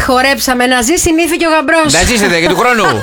χορέψαμε να ζήσει η Νύφη και ο γαμπρός. Να ζήσετε και του χρόνου.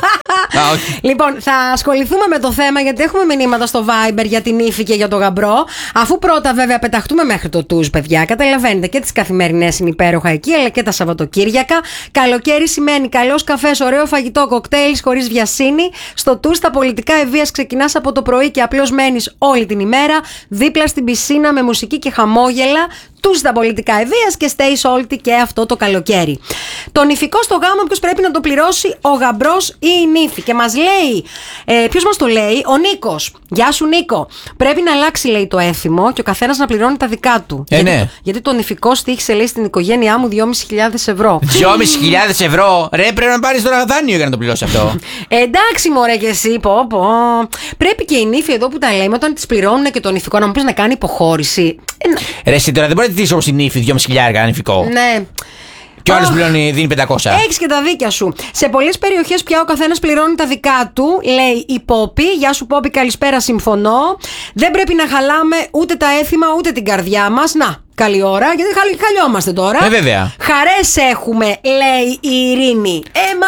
Λοιπόν, θα ασχοληθούμε με το θέμα γιατί έχουμε μηνύματα στο Viber για την Νύφη και για το γαμπρό. Αφού πρώτα βέβαια πεταχτούμε μέχρι το Τουζ, παιδιά. Καταλαβαίνετε, και τις καθημερινές είναι υπέροχα εκεί, αλλά και τα Σαββατοκύριακα. Καλοκαίρι σημαίνει καλός καφές, ωραίο φαγητό, κοκτέιλ χωρίς βιασύνη. Στο Τουζ τα πολιτικά ευβίας ξεκινάς από το πρωί και απλώς μένεις όλη την ημέρα δίπλα στην πισίνα με μουσική και χαμόγελα. Τουζ τα πολιτικά ευβίας και stay salty και αυτό το καλοκαίρι. Το νηφικό στο γάμο, ποιος πρέπει να το πληρώσει, ο γαμπρός ή η νύφη? Και μας λέει, ποιος μας το λέει, ο Νίκος. Γεια σου, Νίκο. Πρέπει να αλλάξει, λέει, το έθιμο και ο καθένας να πληρώνει τα δικά του. Γιατί το νηφικό στοίχησε, λέει, στην οικογένειά μου 2.500 ευρώ. 2.500 ευρώ? Ρε, πρέπει να πάρεις τώρα δάνειο για να το πληρώσει αυτό. Εντάξει, μωρέ, και εσύ, πω. Πρέπει και η νύφη εδώ που τα λέμε, όταν τις πληρώνουν και το νηφικό, να μου πεις να κάνει υποχώρηση. Ρε, εσύ τώρα δεν μπορεί να τη δεις όπως η νύφη 2.500 νηφικό. Ναι. Και ο άλλος δίνει 500. Έχεις και τα δίκια σου. Σε πολλές περιοχές πια ο καθένας πληρώνει τα δικά του. Λέει η Πόπη. Γεια σου, Πόπη, καλησπέρα, συμφωνώ. Δεν πρέπει να χαλάμε ούτε τα έθιμα ούτε την καρδιά μας. Να, καλή ώρα, γιατί χαλιόμαστε τώρα. Βέβαια. Χαρές έχουμε, λέει η Ειρήνη.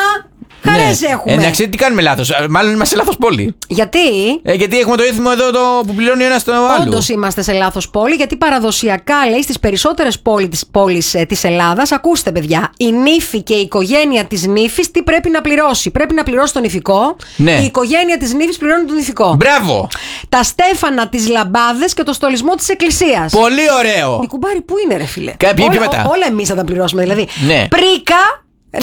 Χαρές έχουμε. Εντάξει, τι κάνουμε λάθος? Μάλλον είμαστε σε λάθος πόλη. Γιατί? Γιατί έχουμε το έθιμο εδώ που πληρώνει ο ένας στον άλλο. Όντως είμαστε σε λάθος πόλη, γιατί παραδοσιακά, λέει, στις περισσότερες πόλεις της Ελλάδας, ακούστε, παιδιά, η νύφη και η οικογένεια της νύφης τι πρέπει να πληρώσει? Πρέπει να πληρώσει τον νηφικό. Ναι. Η οικογένεια της νύφης πληρώνει τον νηφικό. Μπράβο! Τα στέφανα, τις λαμπάδες και το στολισμό της εκκλησίας. Πολύ ωραίο! Η κουμπάρι πού είναι, ρε φίλε? Όλα εμείς θα τα πληρώσουμε, δηλαδή. Ναι. Πρίκα.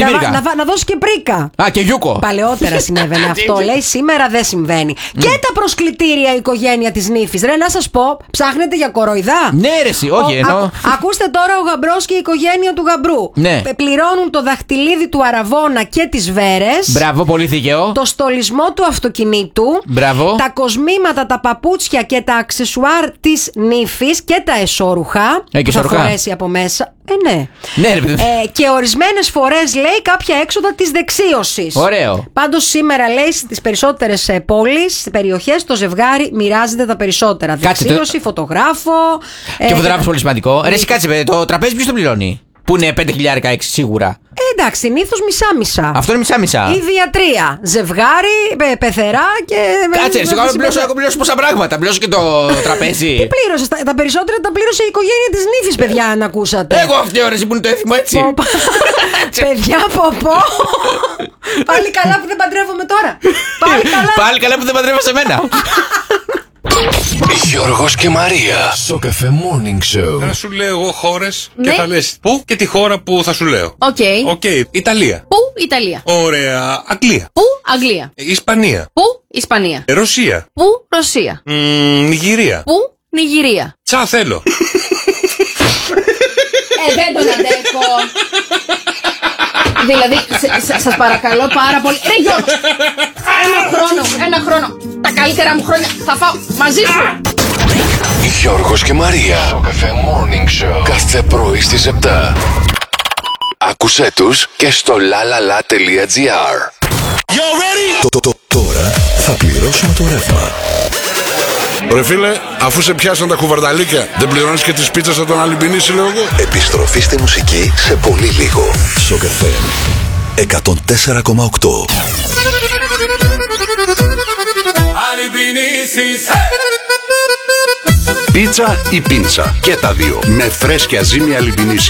Να δώσει και πρίκα. Και γιούκο. Παλαιότερα συνέβαινε αυτό, λέει, σήμερα δεν συμβαίνει. Και τα προσκλητήρια η οικογένεια της νύφης. Ρε, να σας πω, ψάχνετε για κοροϊδά? Ναι, ρε, όχι, εννοώ. Ακούστε τώρα, ο γαμπρός και η οικογένεια του γαμπρού. Ναι. Πληρώνουν το δαχτυλίδι του αραβώνα και τις βέρες. Μπράβο, πολύ δίκαιο. Το στολισμό του αυτοκινήτου. Μπράβο. Τα κοσμήματα, τα παπούτσια και τα αξεσουάρ της νύφης και τα εσώρουχα. Και θα φορέσει από μέσα. Ναι. Και ορισμένες φορές, λέει, κάποια έξοδα της δεξίωσης. Ωραίο. Πάντως σήμερα, λέει, στις περισσότερες πόλεις, στις περιοχές, το ζευγάρι μοιράζεται τα περισσότερα. Δεξίωση, φωτογράφο. Και φωτογράφος πολύ σημαντικό. Ρε, κάτσε, το τραπέζι ποιος το πληρώνει? Που είναι 5.000 σίγουρα. Εντάξει, συνήθως μισά-μισα. Αυτό είναι μισά-μισα. Ή δια-τρία. Ζευγάρι, πεθερά και. Κάτσε, εγώ πληρώσω πόσα πράγματα. Πληρώσω και το τραπέζι. Τι πλήρωσες? Τα περισσότερα τα πλήρωσε η οικογένεια της νύφης, παιδιά, αν ακούσατε. Εγώ αυτή η ώρα που είναι το έθιμο, έτσι. Παιδιά, πω. Πάλι καλά που δεν παντρεύομαι τώρα. Πάλι καλά που δεν παντρεύω σε μένα. Γιώργος και Μαρία. Στο Cafe Morning Show. Θα σου λέω εγώ χώρες και θα λες πού και τη χώρα που θα σου λέω. Οκ. Ιταλία. Πού? Ιταλία. Ωραία. Αγγλία. Πού? Αγγλία. Ισπανία. Πού? Ισπανία. Ρωσία. Πού? Ρωσία. Νιγηρία. Πού? Νιγηρία. Τσα θέλω. Δεν τον αντέχω. Δηλαδή, σας παρακαλώ πάρα πολύ. Ρε Γιώργο, ένα χρόνο. Τα καλύτερα μου χρόνια θα φάω μαζί σου. Γιώργος και Μαρία. Στο Cafe Morning Show. Κάθε πρωί στις 7. Άκουσέ τους και στο lalala.gr. Τώρα θα πληρώσουμε το ρεύμα. Ρε φίλε, αφού σε πιάσαν τα κουβαρνταλίκια, δεν πληρώνεις και τις πίτσες από τον Αλυμπινίση, λέω εγώ. Επιστροφή στη μουσική σε πολύ λίγο. Στο Cafe 104,8. Πίτσα ή πίντσα, και τα δύο, με φρέσκια ζύμη Αλυμπινίση.